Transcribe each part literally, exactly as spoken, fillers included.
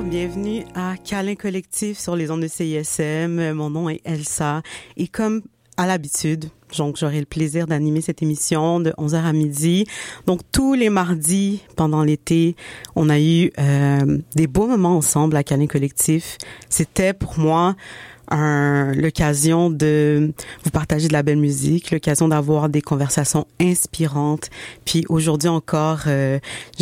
Bienvenue à Câlin Collectif sur les ondes de C I S M. Mon nom est Elsa et comme à l'habitude, donc j'aurai le plaisir d'animer cette émission de onze heures à midi. Donc tous les mardis pendant l'été, on a eu euh, des beaux moments ensemble à Câlin Collectif. C'était pour moi un, l'occasion de vous partager de la belle musique, l'occasion d'avoir des conversations inspirantes. Puis aujourd'hui encore, euh,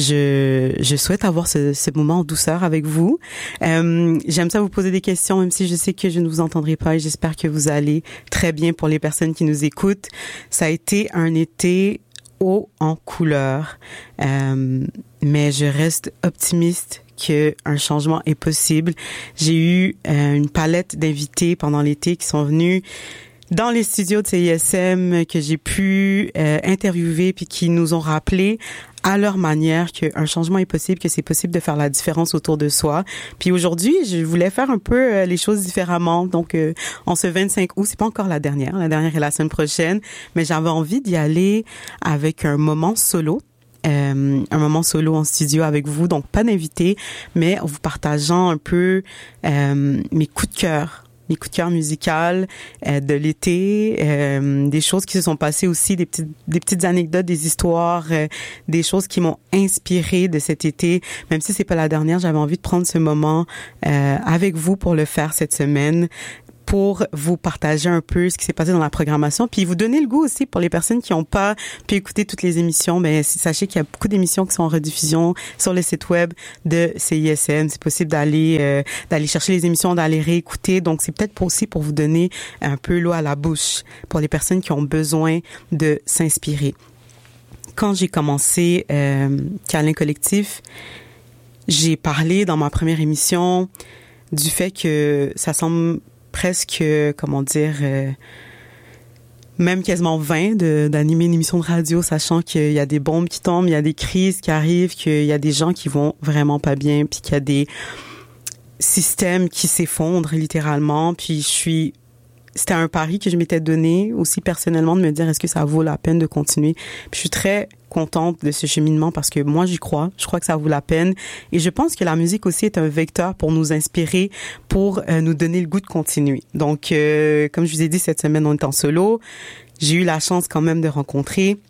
je, je souhaite avoir ce, ce moment en douceur avec vous. Euh, j'aime ça vous poser des questions, même si je sais que je ne vous entendrai pas et j'espère que vous allez très bien pour les personnes qui nous écoutent. Ça a été un été haut en couleur, euh, mais je reste optimiste qu'un changement est possible. J'ai eu euh, une palette d'invités pendant l'été qui sont venus dans les studios de C I S M, que j'ai pu euh, interviewer puis qui nous ont rappelé à leur manière qu'un changement est possible, que c'est possible de faire la différence autour de soi. Puis aujourd'hui, je voulais faire un peu euh, les choses différemment. Donc, euh, en ce vingt-cinq août, c'est pas encore la dernière. La dernière est la semaine prochaine. Mais j'avais envie d'y aller avec un moment solo. Euh, un moment solo en studio avec vous, donc pas d'invité, mais en vous partageant un peu euh, mes coups de cœur, mes coups de cœur musicaux euh, de l'été, euh, des choses qui se sont passées aussi, des petites, des petites anecdotes, des histoires, euh, des choses qui m'ont inspiré de cet été. Même si c'est pas la dernière, j'avais envie de prendre ce moment euh, avec vous pour le faire cette semaine, pour vous partager un peu ce qui s'est passé dans la programmation, puis vous donner le goût aussi pour les personnes qui n'ont pas pu écouter toutes les émissions. Mais sachez qu'il y a beaucoup d'émissions qui sont en rediffusion sur le site web de C I S M. C'est possible d'aller euh, d'aller chercher les émissions, d'aller réécouter. Donc c'est peut-être aussi pour vous donner un peu l'eau à la bouche pour les personnes qui ont besoin de s'inspirer. Quand j'ai commencé euh, Câlin Collectif, j'ai parlé dans ma première émission du fait que ça semble presque, comment dire, euh, même quasiment vain de, d'animer une émission de radio, sachant qu'il y a des bombes qui tombent, il y a des crises qui arrivent, qu'il y a des gens qui vont vraiment pas bien, puis qu'il y a des systèmes qui s'effondrent littéralement. Puis je suis... C'était un pari que je m'étais donné aussi personnellement de me dire est-ce que ça vaut la peine de continuer. Puis je suis très contente de ce cheminement parce que moi j'y crois, je crois que ça vaut la peine et je pense que la musique aussi est un vecteur pour nous inspirer, pour euh, nous donner le goût de continuer. Donc euh, comme je vous ai dit, cette semaine on est en solo. J'ai eu la chance quand même de rencontrer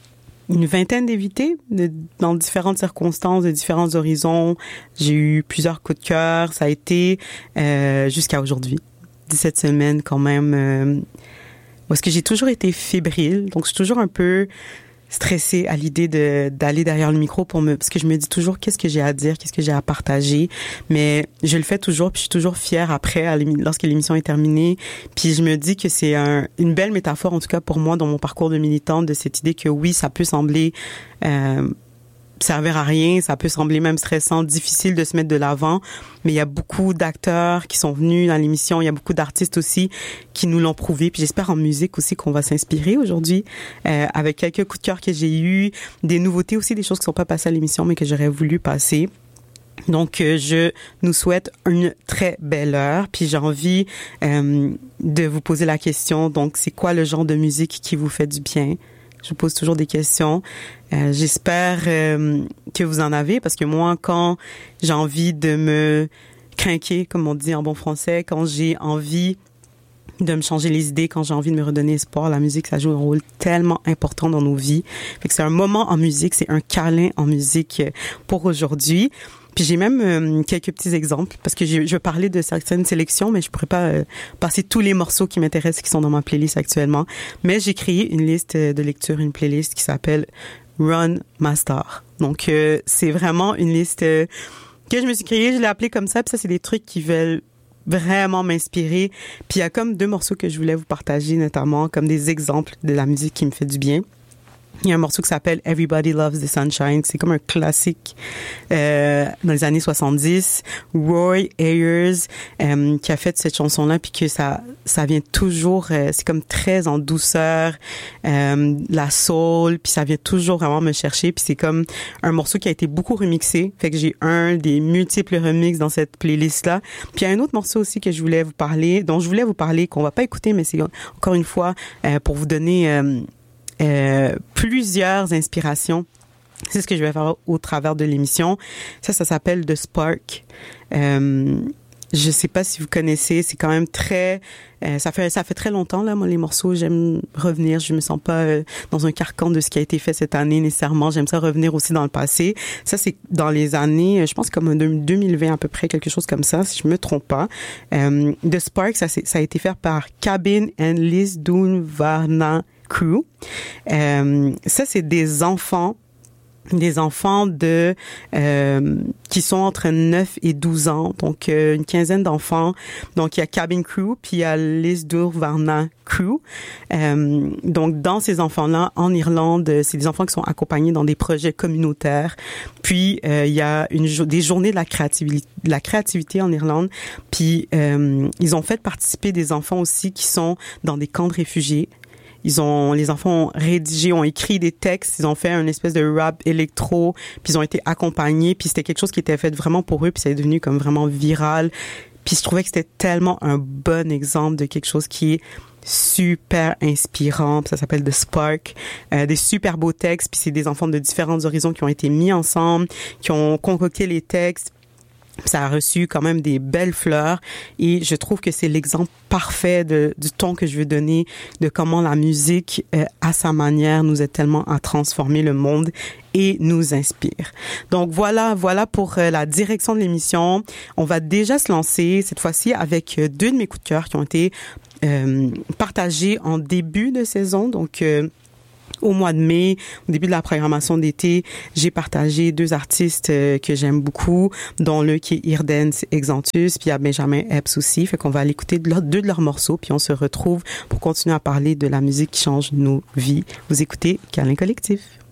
une vingtaine d'invités de, dans différentes circonstances, de différents horizons. J'ai eu plusieurs coups de cœur, ça a été euh, jusqu'à aujourd'hui. dix-sept semaines quand même, euh, parce que j'ai toujours été fébrile, donc je suis toujours un peu stressée à l'idée de d'aller derrière le micro pour me, parce que je me dis toujours qu'est-ce que j'ai à dire, qu'est-ce que j'ai à partager, mais je le fais toujours, puis je suis toujours fière après, à lorsque l'émission est terminée, puis je me dis que c'est un, une belle métaphore, en tout cas pour moi, dans mon parcours de militante, de cette idée que oui, ça peut sembler euh, servir à rien, ça peut sembler même stressant, difficile de se mettre de l'avant, mais il y a beaucoup d'acteurs qui sont venus dans l'émission, il y a beaucoup d'artistes aussi qui nous l'ont prouvé, puis j'espère en musique aussi qu'on va s'inspirer aujourd'hui euh, avec quelques coups de cœur que j'ai eus, des nouveautés aussi, des choses qui sont pas passées à l'émission mais que j'aurais voulu passer. Donc, euh, je nous souhaite une très belle heure. Puis j'ai envie euh, de vous poser la question, donc c'est quoi le genre de musique qui vous fait du bien? Je vous pose toujours des questions. Euh, j'espère euh, que vous en avez parce que moi, quand j'ai envie de me craquer, comme on dit en bon français, quand j'ai envie de me changer les idées, quand j'ai envie de me redonner espoir, la musique, ça joue un rôle tellement important dans nos vies. Fait que c'est un moment en musique, c'est un câlin en musique pour aujourd'hui. Puis j'ai même euh, quelques petits exemples parce que je, je vais parler de certaines sélections, mais je pourrais pas euh, passer tous les morceaux qui m'intéressent qui sont dans ma playlist actuellement. Mais j'ai créé une liste de lecture, une playlist qui s'appelle Run My Star. Donc euh, c'est vraiment une liste euh, que je me suis créée, je l'ai appelée comme ça. Puis ça, c'est des trucs qui veulent vraiment m'inspirer. Puis il y a comme deux morceaux que je voulais vous partager, notamment comme des exemples de la musique qui me fait du bien. Il y a un morceau qui s'appelle Everybody Loves the Sunshine. C'est comme un classique euh, dans les années soixante-dix. Roy Ayers euh, qui a fait cette chanson-là, puis que ça ça vient toujours, euh, c'est comme très en douceur, euh, la soul, puis ça vient toujours vraiment me chercher. Puis c'est comme un morceau qui a été beaucoup remixé. Fait que j'ai un des multiples remixes dans cette playlist-là. Puis il y a un autre morceau aussi que je voulais vous parler, dont je voulais vous parler, qu'on va pas écouter, mais c'est encore une fois euh, pour vous donner... Euh, Euh, plusieurs inspirations C'est ce que je vais faire au travers de l'émission. Ça, ça s'appelle The Spark. Euh, je sais pas si vous connaissez, c'est quand même très... Euh, ça fait ça fait très longtemps, là, moi, les morceaux, j'aime revenir. Je me sens pas euh, dans un carcan de ce qui a été fait cette année, nécessairement. J'aime ça revenir aussi dans le passé. Ça, c'est dans les années, je pense comme deux mille vingt à peu près, quelque chose comme ça, si je me trompe pas. Euh, The Spark, ça, c'est, ça a été fait par Cabin and Liz Doon Varna Crew. Euh, ça, c'est des enfants des enfants de euh, qui sont entre neuf et douze ans, donc euh, une quinzaine d'enfants. Donc il y a Cabin Crew, puis il y a Liz Doon Varna Crew. Euh, donc dans ces enfants-là, en Irlande, c'est des enfants qui sont accompagnés dans des projets communautaires. Puis euh, il y a une des journées de la créativité, de la créativité en Irlande. Puis euh, ils ont fait participer des enfants aussi qui sont dans des camps de réfugiés. Ils ont, les enfants ont rédigé, ont écrit des textes, ils ont fait une espèce de rap électro, puis ils ont été accompagnés, puis c'était quelque chose qui était fait vraiment pour eux, puis ça est devenu comme vraiment viral. Puis je trouvais que c'était tellement un bon exemple de quelque chose qui est super inspirant, puis ça s'appelle The Spark, euh, des super beaux textes, puis c'est des enfants de différents horizons qui ont été mis ensemble, qui ont concocté les textes. Ça a reçu quand même des belles fleurs et je trouve que c'est l'exemple parfait de, du ton que je veux donner, de comment la musique, euh, à sa manière, nous aide tellement à transformer le monde et nous inspire. Donc voilà, voilà pour euh, la direction de l'émission. On va déjà se lancer cette fois-ci avec euh, deux de mes coups de cœur qui ont été euh, partagés en début de saison. Donc euh, au mois de mai, au début de la programmation d'été, j'ai partagé deux artistes euh, que j'aime beaucoup, dont le qui est Eardance Exantus, puis il y a Benjamin Epps aussi. Fait qu'on va aller écouter de leur, deux de leurs morceaux, puis on se retrouve pour continuer à parler de la musique qui change nos vies. Vous écoutez Câlin Collectif.